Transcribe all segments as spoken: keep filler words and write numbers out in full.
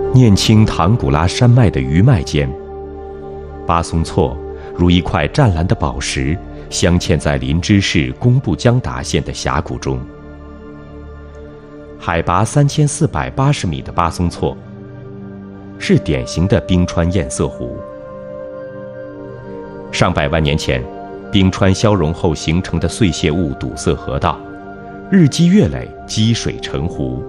念青唐古拉山脉的余脉间，巴松措如一块湛蓝的宝石，镶嵌在林芝市工部江达县的峡谷中。海拔三千四百八十米的巴松措，是典型的冰川堰塞湖。上百万年前，冰川消融后形成的碎屑物堵塞河道，日积月累，积水成湖。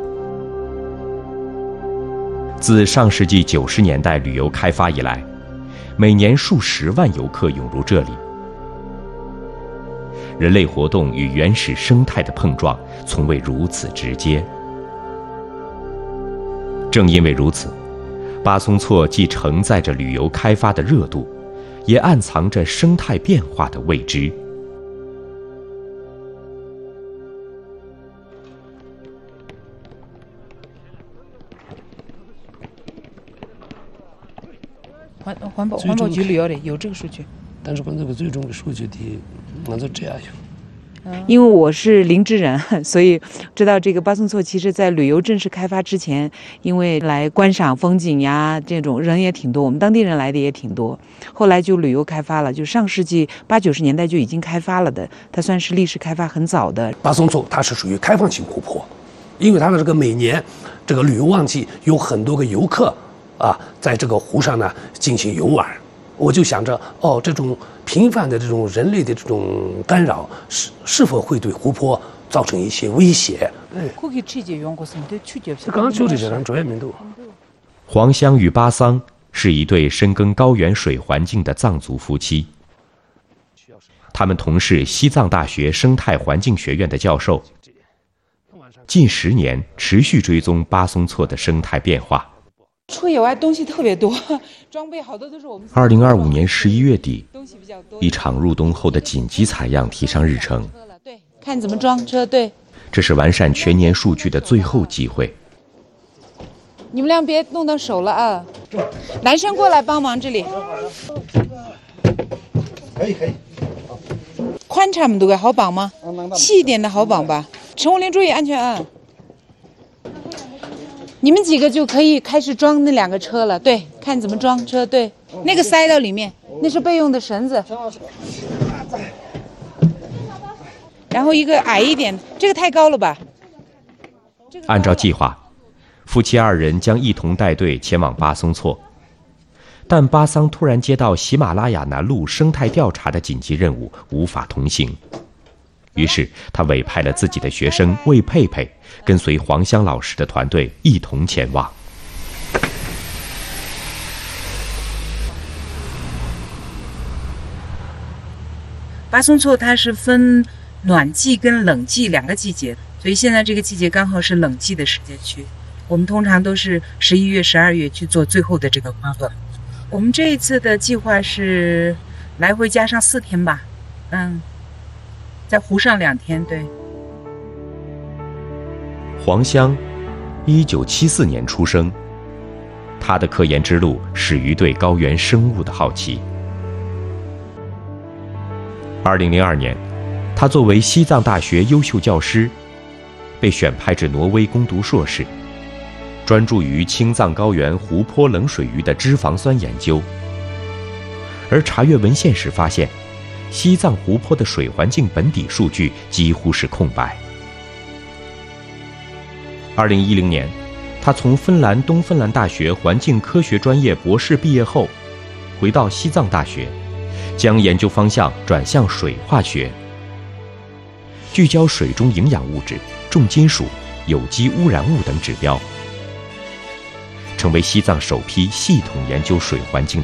自上世纪九十年代旅游开发以来，每年数十万游客涌入这里。人类活动与原始生态的碰撞从未如此直接。正因为如此，巴松措既承载着旅游开发的热度，也暗藏着生态变化的未知。 环环保环保局里头的有这个数据， 但是我这个最终的数据的，我就这样用。 因为我是林芝人，所以知道这个巴松措其实在旅游正式开发之前，因为来观赏风景呀，这种人也挺多，我们当地人来的也挺多。后来就旅游开发了，就上世纪八九十年代就已经开发了的，它算是历史开发很早的。 巴松措它是属于开放性湖泊，因为它的这个每年这个旅游旺季有很多个游客啊，在这个湖上呢进行游玩。我就想着，哦，这种频繁的这种人类的这种干扰，是是否会对湖泊造成一些威胁？哎，刚刚就这些人专业名度。 黄香与巴桑是一对深耕高原水环境的藏族夫妻，他们同是西藏大学生态环境学院的教授，近十年持续追踪巴松措的生态变化。 出野外东西特别多，装备好多都是我们。 二零二五年十一月底，一场入冬后的紧急采样提上日程。 对，看怎么装车。对， 这是完善全年数据的最后机会。 你们俩别弄到手了啊！男生过来帮忙这里。 可以可以。 宽差不多的好绑吗？细一点的好绑吧。陈武林注意安全啊！你们几个就可以开始装那两个车了。对，看怎么装车。对，那个塞到里面，那是备用的绳子。然后一个矮一点，这个太高了吧？ 按照计划，夫妻二人将一同带队前往巴松措，但巴桑突然接到喜马拉雅南麓生态调查的紧急任务，无法同行。于是他委派了自己的学生魏佩佩，跟随黄香老师的团队一同前往。 巴松措它是分暖季跟冷季两个季节，所以现在这个季节刚好是冷季的时间去。我们通常都是十一月、十二月去做最后的这个工作。我们这一次的计划是来回加上四天吧，嗯。在湖上两天。对， 黄香，一九七四年出生，他的科研之路始于对高原生物的好奇。二零零二年，他作为西藏大学优秀教师，被选派至挪威攻读硕士，专注于青藏高原湖泊冷水鱼的脂肪酸研究。而查阅文献时发现，西藏湖泊的水环境本底数据几乎是空白。二零一零年，他从芬兰东芬兰大学环境科学专业博士毕业后，回到西藏大学，将研究方向转向水化学，聚焦水中营养物质、重金属、有机污染物等指标，成为西藏首批系统研究水环境的